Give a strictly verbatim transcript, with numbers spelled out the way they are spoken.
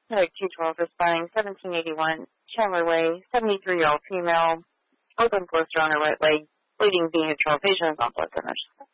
Medic two twelve responding, seventeen eighty-one Chandler Way, seventy-three-year-old female, open blister on her right leg, bleeding vehicle, patient is on blood thinners.